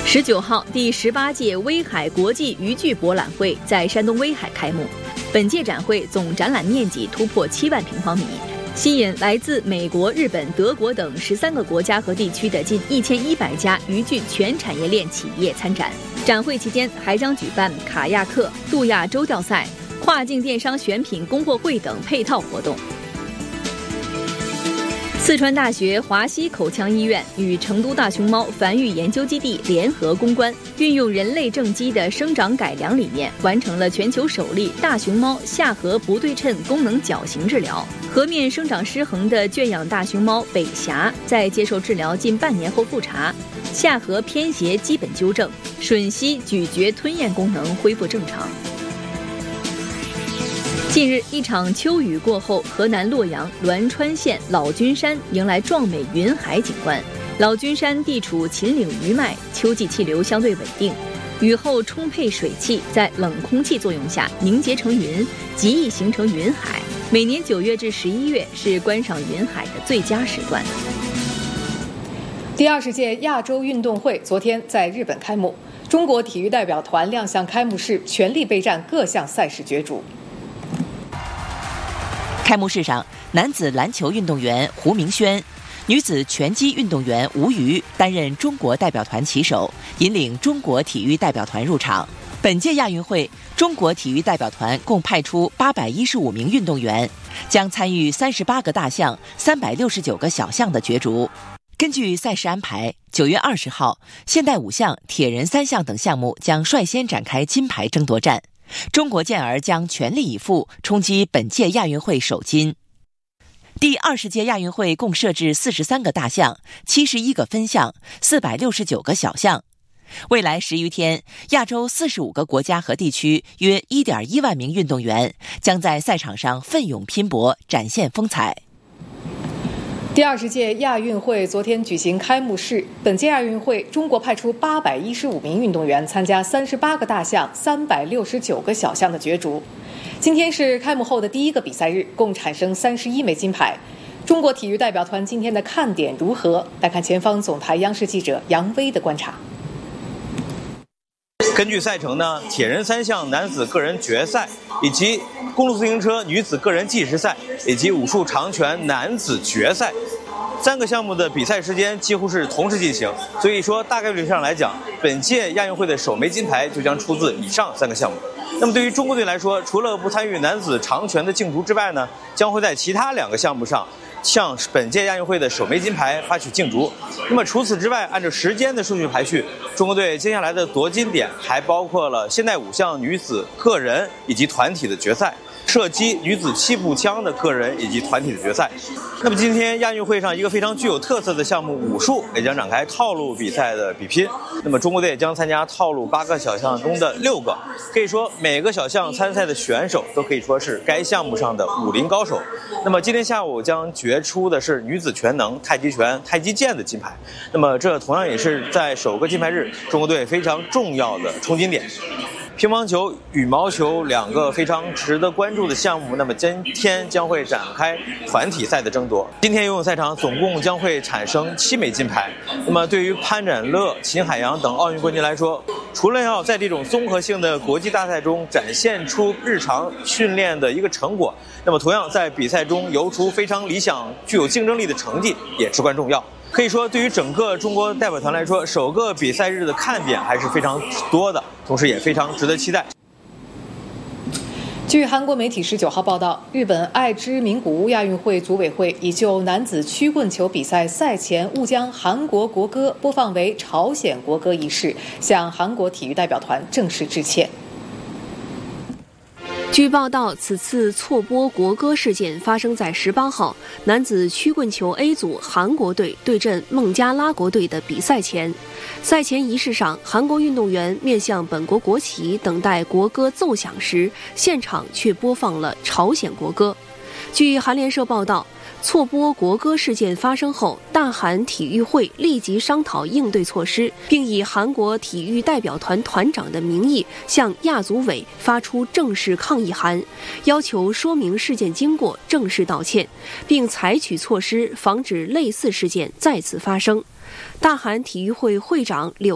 19号，第18届威海国际渔具博览会在山东威海开幕。本届展会总展览面积突破7万平方米，吸引来自美国、日本、德国等13个国家和地区的近1100家渔具全产业链企业参展。展会期间还将举办卡亚克、杜亚洲钓赛、跨境电商选品供货会等配套活动。四川大学华西口腔医院与成都大熊猫繁育研究基地联合攻关，运用人类正畸的生长改良理念，完成了全球首例大熊猫下颌不对称功能矫形治疗。颌面生长失衡的圈养大熊猫北霞，在接受治疗近半年后复查，下颌偏斜基本纠正，吮吸、咀嚼、吞咽功能恢复正常。近日，一场秋雨过后，河南洛阳栾川县老君山迎来壮美云海景观。老君山地处秦岭余脉，秋季气流相对稳定，雨后充沛水汽在冷空气作用下凝结成云，极易形成云海。每年9月至11月是观赏云海的最佳时段。 第20届亚洲运动会昨天在日本开幕，中国体育代表团亮相开幕式，全力备战各项赛事角逐。 开幕式上，男子篮球运动员胡明轩、女子拳击运动员吴瑜担任中国代表团旗手，引领中国体育代表团入场。本届亚运会，中国体育代表团共派出815名运动员，将参与38个大项、369个小项的角逐。根据赛事安排，9月20号，现代5项、铁人3项等项目将率先展开金牌争夺战。中国健儿将全力以赴冲击本届亚运会首金。第20届亚运会共设置43个大项、71个分项、469个小项。未来10余天，亚洲45个国家和地区约1.1万名运动员将在赛场上奋勇拼搏，展现风采。 第20届亚运会昨天举行开幕式，本届亚运会中国派出815名运动员参加38个大项、369个小项的角逐。今天是开幕后的第一个比赛日，共产生31枚金牌。中国体育代表团今天的看点如何？来看前方总台央视记者杨威的观察。 根据赛程呢，铁人3项男子个人决赛，以及公路自行车女子个人计时赛，以及武术长拳男子决赛，3个项目的比赛时间几乎是同时进行，所以说大概率上来讲，本届亚运会的首枚金牌就将出自以上3个项目。那么对于中国队来说，除了不参与男子长拳的竞逐之外呢，将会在其他2个项目上向本届亚运会的首枚金牌发起竞逐。那么除此之外，按照时间的顺序排序，中国队接下来的夺金点还包括了现代5项女子个人以及团体的决赛，射击女子7步枪的个人以及团体的决赛。那么今天亚运会上一个非常具有特色的项目武术也将展开套路比赛的比拼。那么中国队将参加套路8个小项中的6个，可以说每个小项参赛的选手都可以说是该项目上的武林高手。那么今天下午将决出的是女子全能、太极拳、太极剑的金牌。那么这同样也是在首个金牌日中国队非常重要的冲金点。乒乓球、羽毛球2个非常值得关注的项目，那么今天将会展开团体赛的争夺。今天游泳赛场总共将会产生7枚金牌。那么对于潘展乐、秦海洋等奥运冠军来说，除了要在这种综合性的国际大赛中展现出日常训练的一个成果，那么同样在比赛中游出非常理想、具有竞争力的成绩也至关重要。可以说，对于整个中国代表团来说，首个比赛日的看点还是非常多的，同时也非常值得期待。 据韩国媒体19号报道，日本爱知名古屋亚运会组委会已就男子曲棍球比赛赛前误将韩国国歌播放为朝鲜国歌一事，向韩国体育代表团正式致歉。 据报道，此次错播国歌事件发生在18号男子曲棍球 A 组韩国队对阵孟加拉国队的比赛前。赛前仪式上，韩国运动员面向本国国旗等待国歌奏响时，现场却播放了朝鲜国歌。据韩联社报道，错播国歌事件发生后，大韩体育会立即商讨应对措施，并以韩国体育代表团团长的名义向亚组委发出正式抗议函，要求说明事件经过，正式道歉，并采取措施防止类似事件再次发生。大韩体育会会长柳